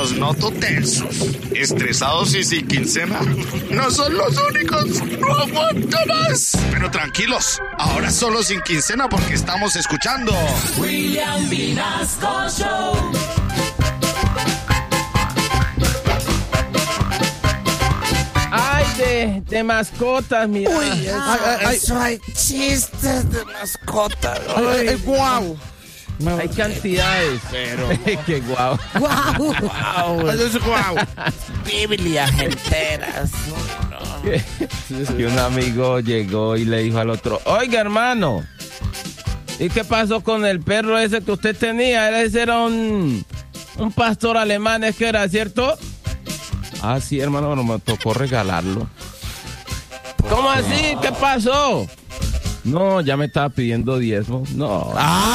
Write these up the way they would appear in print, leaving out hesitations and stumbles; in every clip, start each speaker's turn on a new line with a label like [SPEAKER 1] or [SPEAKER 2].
[SPEAKER 1] Los noto tensos, estresados y sin quincena. No son los únicos, no aguanto más. Pero tranquilos, ahora solo sin quincena porque estamos escuchando
[SPEAKER 2] William Vinasco Show.
[SPEAKER 3] Ay, de mascotas, mira.
[SPEAKER 4] Uy, eso hay chistes de mascotas.
[SPEAKER 5] Guau.
[SPEAKER 3] Hay cantidades. Pero. Qué guau.
[SPEAKER 4] Guau.
[SPEAKER 5] Eso es guau.
[SPEAKER 4] Biblias enteras.
[SPEAKER 3] Y un amigo llegó y le dijo al otro: oiga, hermano, ¿y qué pasó con el perro ese que usted tenía? Ese era un pastor alemán, ¿es que era cierto? Ah, sí, hermano, no me tocó regalarlo. ¿Cómo así? ¿Qué pasó? No, ya me estaba pidiendo diezmo. No.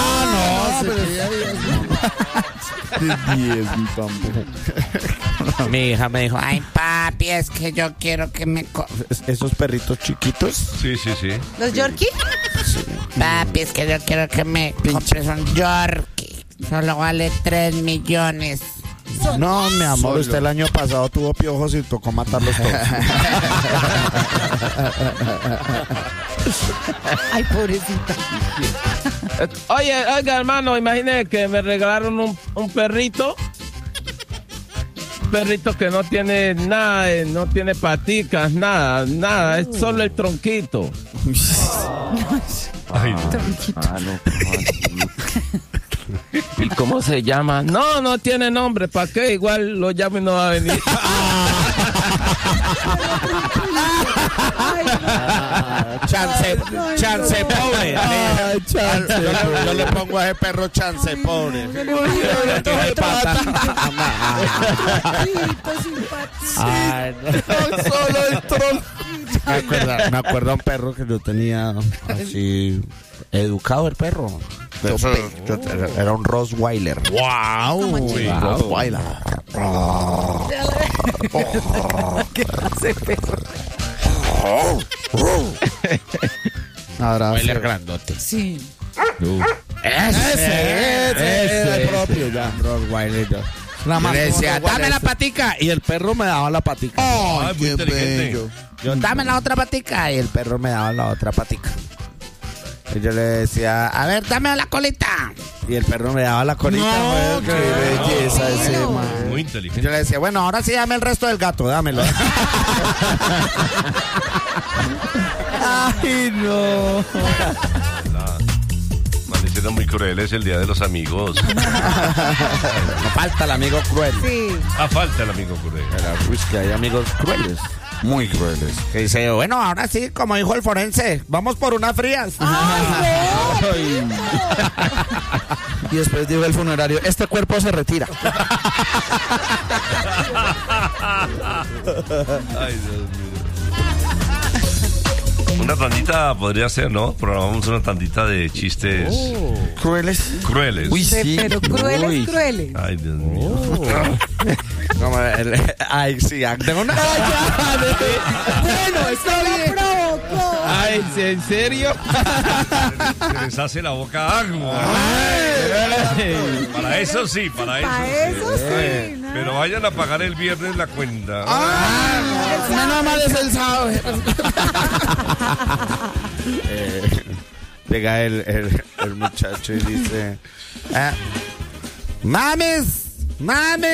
[SPEAKER 4] Mi hija me dijo, ay papi, es que yo quiero que me... ¿Esos perritos chiquitos?
[SPEAKER 6] Sí.
[SPEAKER 7] ¿Los Yorkie?
[SPEAKER 4] Papi, es que yo quiero que me compres un Yorkie. Solo vale 3 millones. No, mi amor, usted el año pasado tuvo piojos y tocó matarlos todos.
[SPEAKER 7] Ay, pobrecita.
[SPEAKER 3] Oiga, hermano, imagínese que me regalaron un perrito. Un perrito que no tiene nada, no tiene paticas, nada, es solo el tronquito.
[SPEAKER 6] Ay, no.
[SPEAKER 3] ¿Y cómo se llama? No tiene nombre, ¿para qué? Igual lo llamo y no va a venir.
[SPEAKER 4] Chance pobre. Yo le pongo a ese perro chance pobre. No tiene pata. Ay, no.
[SPEAKER 5] Solo el tronco.
[SPEAKER 4] Me acuerdo a un perro que yo tenía así educado el perro. Era un Rottweiler.
[SPEAKER 5] Wow.
[SPEAKER 4] Rottweiler.
[SPEAKER 7] ¿Qué hace, perro?
[SPEAKER 4] Rottweiler grandote.
[SPEAKER 7] Sí.
[SPEAKER 4] Ese propio ya. Rottweiler. Le decía, dame la patica. Y el perro me daba la patica.
[SPEAKER 6] Ay, muy inteligente.
[SPEAKER 4] Yo, dame la otra patica. Y el perro me daba la otra patica. Y yo le decía, a ver, dame la colita. Y el perro me daba la colita.
[SPEAKER 5] No,
[SPEAKER 4] qué belleza ese man.
[SPEAKER 6] Muy
[SPEAKER 4] Y
[SPEAKER 6] inteligente.
[SPEAKER 4] yo le decía, bueno, ahora sí dame el resto del gato, dámelo.
[SPEAKER 5] Ay, no.
[SPEAKER 6] Amanecieron muy crueles el día de los amigos.
[SPEAKER 4] No falta el amigo cruel.
[SPEAKER 7] Sí.
[SPEAKER 6] Falta el amigo cruel.
[SPEAKER 4] Uy, que hay amigos crueles.
[SPEAKER 5] Muy crueles.
[SPEAKER 4] Que dice, bueno, ahora sí, como dijo el forense, vamos por unas frías.
[SPEAKER 5] Y después dijo el funerario, este cuerpo se retira.
[SPEAKER 6] Ay, Dios mío. Una tandita podría ser, ¿no? Programamos una tandita de chistes
[SPEAKER 5] ¿Crueles?
[SPEAKER 6] crueles.
[SPEAKER 5] Uy, sí.
[SPEAKER 7] Pero crueles,
[SPEAKER 5] Uy.
[SPEAKER 7] crueles.
[SPEAKER 6] Ay, Dios mío.
[SPEAKER 4] Ay, sí, tengo una...
[SPEAKER 7] Bueno, esto lo provocó.
[SPEAKER 3] Ay, ¿en serio?
[SPEAKER 6] Se les hace la boca agua. Para eso sí, para eso.
[SPEAKER 7] Para eso sí. ¿no?
[SPEAKER 6] Pero vayan a pagar el viernes la cuenta.
[SPEAKER 5] Menos mal es el sábado.
[SPEAKER 4] Llega el muchacho y dice, mames.